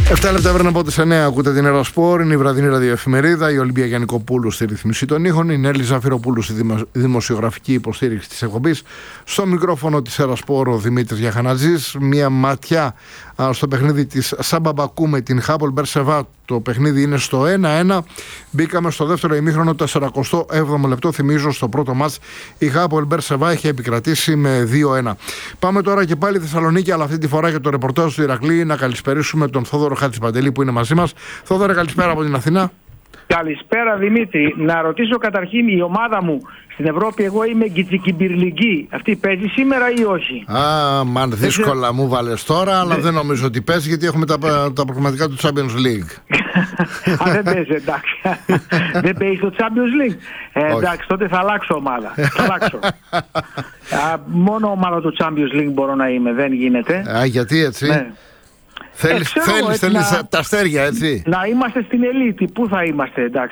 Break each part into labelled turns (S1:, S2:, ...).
S1: 7 λεπτά πριν από τις 9 ακούτε την Ερασπόρ, είναι η βραδινή ραδιοεφημερίδα, η Ολυμπία Γιαννικοπούλου στη ρύθμιση των ήχων, η Νέλη Ζαφυροπούλου στη δημοσιογραφική υποστήριξη της εκπομπής. Στο μικρόφωνο της Ερασπόρ ο Δημήτρης Γιαχανατζής. Μια ματιά στο παιχνίδι της Σάμπα Μπακού με την Χάπολ Μπερσεβά. Το παιχνίδι είναι στο 1-1. Μπήκαμε στο δεύτερο ημίχρονο, 47ο λεπτό. Θυμίζω, στο πρώτο μάτς η Χάπολ Μπερσεβά είχε επικρατήσει με 2-1. Πάμε τώρα και πάλι Θεσσαλονίκη, αλλά αυτή τη φορά για το ρεπορτάζ του Ηρακλή. Να καλησπερίσουμε τον Θόδωρο Χατζηπαντελή που είναι μαζί μας. Θόδωρο, καλησπέρα από την Αθηνά.
S2: Καλησπέρα Δημήτρη. Να ρωτήσω καταρχήν, η ομάδα μου στην Ευρώπη, εγώ είμαι γκιτσικιμπυρλική. Αυτή παίζει σήμερα ή όχι?
S1: Μαν δύσκολα μου βάλες τώρα, αλλά δεν νομίζω ότι παίζει, γιατί έχουμε τα προγραμματικά του Champions League.
S2: Δεν παίζει, εντάξει. Δεν παίζει το Champions League. Εντάξει, τότε θα αλλάξω ομάδα. Θα αλλάξω. Μόνο ομάδα του Champions League μπορώ να είμαι, δεν γίνεται.
S1: Γιατί έτσι?
S2: Ναι.
S1: Θέλεις τα αστέρια, έτσι.
S2: Να είμαστε στην ελίτη. Πού θα είμαστε, εντάξει.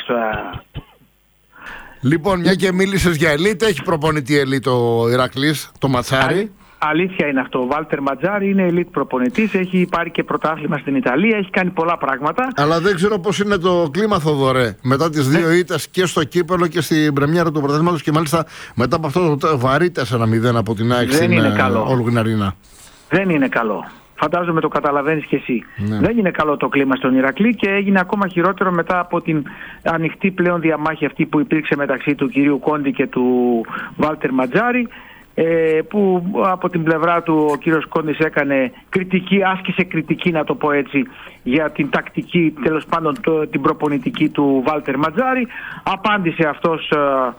S1: Λοιπόν, μια και μίλησες για ελίτ, έχει προπονητή ελίτ ο Ηρακλής, το Ματσάρι.
S2: Αλήθεια είναι αυτό. Ο Βάλτερ Ματζάρι είναι ελίτ προπονητής. Έχει πάρει και πρωτάθλημα στην Ιταλία. Έχει κάνει πολλά πράγματα.
S1: Αλλά δεν ξέρω πώς είναι το κλίμα, Θοδωρέ. Μετά τις δύο ήττες και στο κύπελο και στην πρεμιέρα του πρωταθλήματος, και μάλιστα μετά από αυτό το βαρύ 4-0 από την ΑΕΚ στην Ολγουναρίνα.
S2: Δεν είναι καλό. Φαντάζομαι το καταλαβαίνεις και εσύ.
S1: Ναι.
S2: Δεν είναι καλό το κλίμα στον Ηρακλή και έγινε ακόμα χειρότερο μετά από την ανοιχτή πλέον διαμάχη αυτή που υπήρξε μεταξύ του κυρίου Κόντι και του Βάλτερ Ματζάρι, που από την πλευρά του ο κύριος Κόντις έκανε κριτική, άσκησε κριτική, να το πω έτσι, για την τακτική, τέλος πάντων την προπονητική του Βάλτερ Ματζάρι. Απάντησε αυτός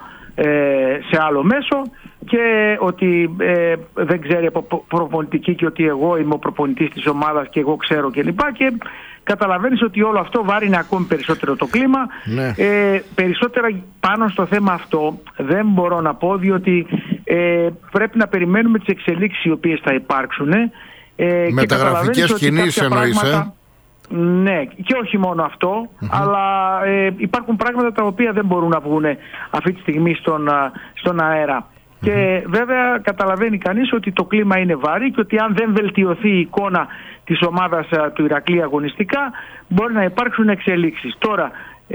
S2: σε άλλο μέσο και ότι δεν ξέρει από προπονητική και ότι εγώ είμαι ο προπονητής της ομάδας και εγώ ξέρω κλπ. Και καταλαβαίνεις ότι όλο αυτό βάρινε ακόμη περισσότερο το κλίμα.
S1: Ναι.
S2: Περισσότερα πάνω στο θέμα αυτό δεν μπορώ να πω, διότι πρέπει να περιμένουμε τις εξελίξεις οι οποίες θα υπάρξουν.
S1: Μεταγραφικές κινήσεις εννοείς,
S2: Ναι, και όχι μόνο αυτό, αλλά υπάρχουν πράγματα τα οποία δεν μπορούν να βγουν αυτή τη στιγμή στον αέρα. Και βέβαια καταλαβαίνει κανείς ότι το κλίμα είναι βαρύ και ότι αν δεν βελτιωθεί η εικόνα της ομάδας του Ηρακλή αγωνιστικά, μπορεί να υπάρξουν εξελίξεις. Τώρα,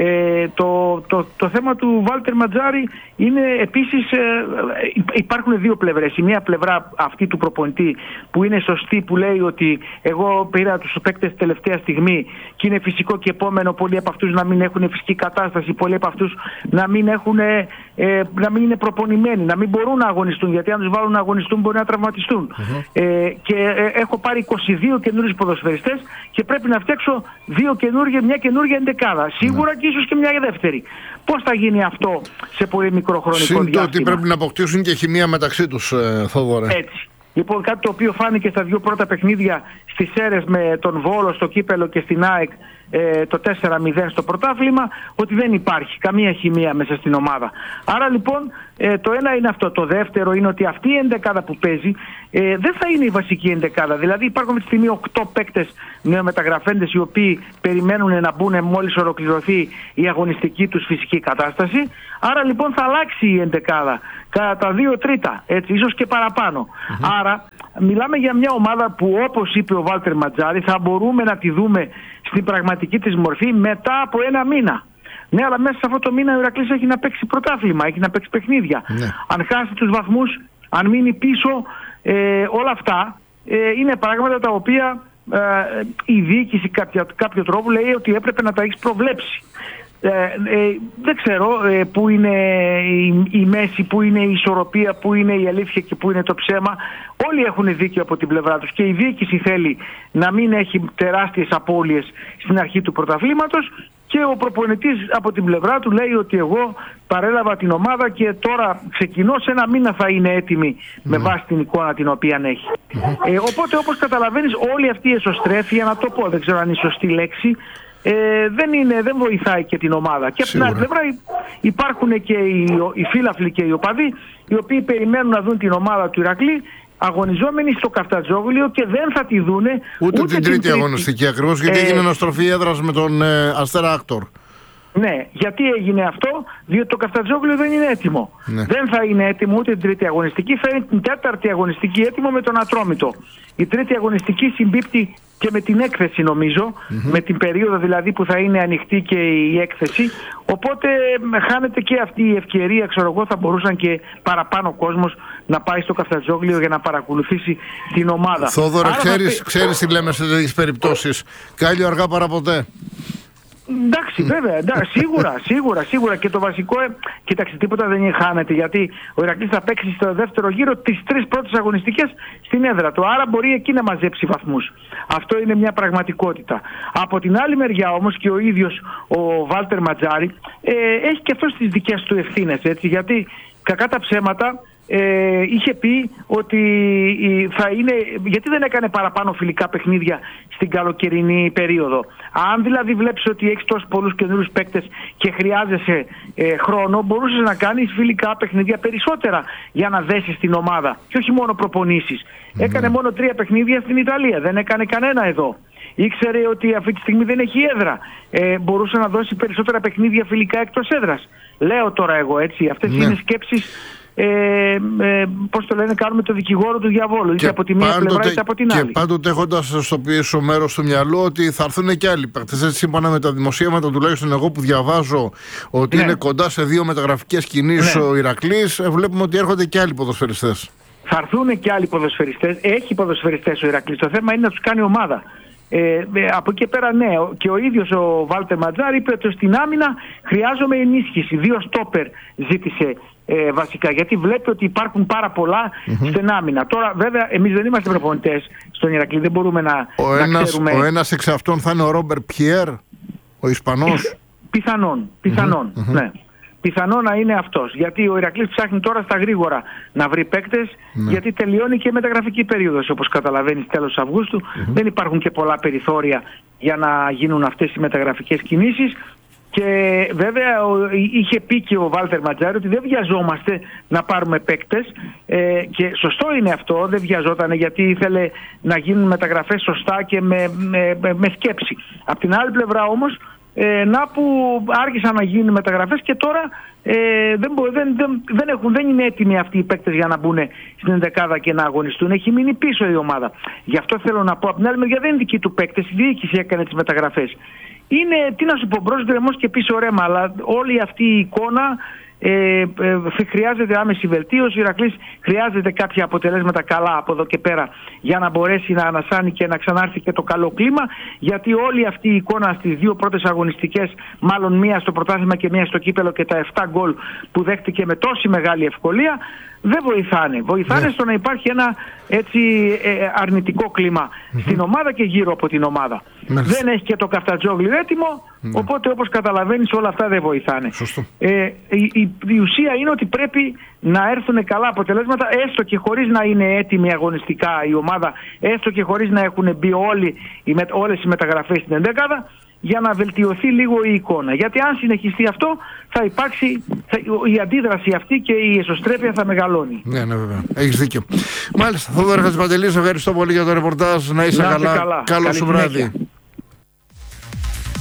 S2: το θέμα του Βάλτερ Ματζάρι είναι επίσης, υπάρχουν δύο πλευρές. Η μία πλευρά αυτή του προπονητή που είναι σωστή, που λέει ότι εγώ πήρα τους παίκτες τελευταία στιγμή και είναι φυσικό και επόμενο πολλοί από αυτούς να μην έχουν φυσική κατάσταση, πολλοί από αυτούς να μην είναι προπονημένοι, να μην μπορούν να αγωνιστούν, γιατί αν τους βάλουν να αγωνιστούν μπορεί να τραυματιστούν. Και έχω πάρει 22 καινούριους ποδοσφαιριστές και πρέπει να φτιάξω μια καινούργια εντεκάδα. Σίγουρα και ίσως και μια δεύτερη. Πώς θα γίνει αυτό σε πολύ μικρό χρονικό διάστημα?
S1: Ότι πρέπει να αποκτήσουν και χημεία μεταξύ τους, Θόδωρε.
S2: Έτσι. Λοιπόν, κάτι το οποίο φάνηκε στα δύο πρώτα παιχνίδια στις Σέρρες με τον Βόλο στο κύπελο και στην ΑΕΚ το 4-0 στο πρωτάθλημα, ότι δεν υπάρχει καμία χημεία μέσα στην ομάδα. Άρα λοιπόν το ένα είναι αυτό. Το δεύτερο είναι ότι αυτή η εντεκάδα που παίζει δεν θα είναι η βασική εντεκάδα. Δηλαδή υπάρχουν αυτή τη στιγμή 8 παίκτες νεομεταγραφέντες οι οποίοι περιμένουν να μπουν μόλις ολοκληρωθεί η αγωνιστική τους φυσική κατάσταση. Άρα λοιπόν θα αλλάξει η εντεκάδα κατά τα 2 τρίτα, έτσι, ίσως και παραπάνω. Άρα μιλάμε για μια ομάδα που, όπως είπε ο Βάλτερ Ματζάρι, θα μπορούμε να τη δούμε στην πραγματική της μορφή μετά από ένα μήνα. Ναι, αλλά μέσα σε αυτό το μήνα ο Ηρακλής έχει να παίξει πρωτάθλημα, έχει να παίξει παιχνίδια. Ναι. Αν χάσει τους βαθμούς, αν μείνει πίσω, όλα αυτά είναι πράγματα τα οποία η διοίκηση κάποιο τρόπο λέει ότι έπρεπε να τα έχεις προβλέψει. Δεν ξέρω πού είναι η μέση, πού είναι η ισορροπία, πού είναι η αλήθεια και πού είναι το ψέμα. Όλοι έχουν δίκιο από την πλευρά τους και η διοίκηση θέλει να μην έχει τεράστιες απώλειες στην αρχή του πρωταθλήματος και ο προπονητής από την πλευρά του λέει ότι εγώ παρέλαβα την ομάδα και τώρα ξεκινώ, σε ένα μήνα θα είναι έτοιμη με βάση την εικόνα την οποία έχει. Οπότε, όπως καταλαβαίνεις, όλη αυτή η εσωστρέφεια, να το πω, δεν ξέρω αν είναι η σωστή λέξη, δεν βοηθάει και την ομάδα. Και από την άλλη πλευρά υπάρχουν και οι φύλαφλοι και οι οπαδοί, οι οποίοι περιμένουν να δουν την ομάδα του Ηρακλή αγωνιζόμενοι στο Καφτατζόγλιο και δεν θα τη δούνε
S1: ούτε την τρίτη αγωνιστική, ακριβώς γιατί έγινε αναστροφή έδρας με τον Αστέρα Άκτορ.
S2: Ναι, γιατί έγινε αυτό? Διότι το Καφτατζόγλιο δεν είναι έτοιμο.
S1: Ναι.
S2: Δεν θα είναι έτοιμο ούτε την τρίτη αγωνιστική, θα είναι την τέταρτη αγωνιστική έτοιμο με τον Ατρόμητο. Η τρίτη αγωνιστική συμπίπτει και με την έκθεση, νομίζω, με την περίοδο δηλαδή που θα είναι ανοιχτή και η έκθεση. Οπότε χάνεται και αυτή η ευκαιρία, ξέρω εγώ, θα μπορούσαν και παραπάνω κόσμος να πάει στο Καφτατζόγλιο για να παρακολουθήσει την ομάδα.
S1: Θόδωρα, ξέρεις τι λέμε σε τέτοιες περιπτώσεις? Κάλλιο αργά παρά ποτέ.
S2: Εντάξει, βέβαια, σίγουρα. Και το βασικό, κοίταξε, τίποτα δεν χάνεται, γιατί ο Ηρακλής θα παίξει στο δεύτερο γύρο τις 3 πρώτες αγωνιστικές στην έδρα του. Άρα μπορεί εκεί να μαζέψει βαθμούς. Αυτό είναι μια πραγματικότητα. Από την άλλη μεριά όμως και ο ίδιος ο Βάλτερ Ματζάρη έχει και αυτός τις δικές του ευθύνες, έτσι, γιατί κακά τα ψέματα είχε πει ότι θα είναι, γιατί δεν έκανε παραπάνω φιλικά παιχνίδια στην καλοκαιρινή περίοδο. Αν δηλαδή βλέπεις ότι έχεις τόσους πολλούς καινούριους παίκτες και χρειάζεσαι χρόνο, μπορούσες να κάνεις φιλικά παιχνίδια περισσότερα για να δέσεις την ομάδα και όχι μόνο προπονήσεις. Έκανε μόνο 3 παιχνίδια στην Ιταλία, δεν έκανε κανένα εδώ. Ήξερε ότι αυτή τη στιγμή δεν έχει έδρα. Μπορούσε να δώσει περισσότερα παιχνίδια φιλικά εκτός έδρας. Λέω τώρα εγώ, έτσι, αυτές είναι σκέψεις. Πώς το λένε, κάνουμε το δικηγόρο του διαβόλου, είτε από τη μία πλευρά είτε από την άλλη.
S1: Και πάντοτε έχοντας στο πίσω μέρος του μυαλού ότι θα έρθουν και άλλοι παίκτες. Έτσι, σύμφωνα με τα δημοσίευματα, τουλάχιστον εγώ που διαβάζω, ότι είναι κοντά σε 2 μεταγραφικές κινήσεις ο Ηρακλής, βλέπουμε ότι έρχονται και άλλοι ποδοσφαιριστές.
S2: Θα έρθουν και άλλοι ποδοσφαιριστές. Έχει ποδοσφαιριστές ο Ηρακλής. Το θέμα είναι να τους κάνει ομάδα. Από εκεί πέρα, ναι, και ο ίδιος ο Βάλτερ Ματζάρη είπε ότι στην άμυνα χρειάζομαι ενίσχυση. 2 στόπερ ζήτησε βασικά, γιατί βλέπει ότι υπάρχουν πάρα πολλά στην άμυνα. Τώρα βέβαια εμείς δεν είμαστε προπονητές στον Ηρακλή, δεν μπορούμε να ξέρουμε.
S1: Ο ένας εξ αυτών θα είναι ο Ρόμπερ Πιέρ, ο Ισπανός.
S2: Πιθανόν, ναι. Πιθανόν να είναι αυτός, γιατί ο Ηρακλής ψάχνει τώρα στα γρήγορα να βρει παίκτες, γιατί τελειώνει και η μεταγραφική περίοδος, όπως καταλαβαίνεις, τέλος Αυγούστου. Δεν υπάρχουν και πολλά περιθώρια για να γίνουν αυτές οι μεταγραφικές κινήσεις. Και βέβαια είχε πει και ο Βάλτερ Ματζάρη ότι δεν βιαζόμαστε να πάρουμε παίκτες, και σωστό είναι αυτό, δεν βιαζόταν, γιατί ήθελε να γίνουν μεταγραφές σωστά και με σκέψη. Απ' την άλλη πλευρά όμως, να που άρχισαν να γίνουν μεταγραφές και τώρα δεν είναι έτοιμοι αυτοί οι παίκτες για να μπουν στην 11 και να αγωνιστούν. Έχει μείνει πίσω η ομάδα. Γι' αυτό θέλω να πω, από την άλλη μεριά δεν είναι δική του παίκτες, η διοίκηση έκανε τις μεταγραφές. Είναι, τι να σου πω, μπρος γκρεμός και πίσω ρέμα, αλλά όλη αυτή η εικόνα χρειάζεται άμεση βελτίωση. Ο Ηρακλής χρειάζεται κάποια αποτελέσματα καλά από εδώ και πέρα για να μπορέσει να ανασάνει και να ξανάρθει και το καλό κλίμα, γιατί όλη αυτή η εικόνα στις 2 πρώτες αγωνιστικές, μάλλον μία στο πρωτάθλημα και μία στο κύπελο, και τα 7 γκολ που δέχτηκε με τόση μεγάλη ευκολία, δεν βοηθάνε. Βοηθάνε στο να υπάρχει ένα έτσι αρνητικό κλίμα στην ομάδα και γύρω από την ομάδα. Δεν έχει και το Καφτατζόγλιο έτοιμο, οπότε όπως καταλαβαίνεις όλα αυτά δεν βοηθάνε. Η ουσία είναι ότι πρέπει να έρθουν καλά αποτελέσματα, έστω και χωρίς να είναι έτοιμη αγωνιστικά η ομάδα, έστω και χωρίς να έχουν μπει όλες οι μεταγραφές στην 11, για να βελτιωθεί λίγο η εικόνα. Γιατί αν συνεχιστεί αυτό, θα υπάρξει η αντίδραση αυτή και η εσωστρέπεια θα μεγαλώνει.
S1: Ναι, βέβαια. Έχεις δίκιο. Μάλιστα, Θόδωρα Χατζηπαντελής, ευχαριστώ πολύ για το ρεπορτάζ. Να είσαι καλά. Καλό σου βράδυ.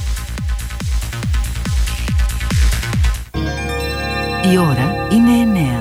S3: Η ώρα είναι 9.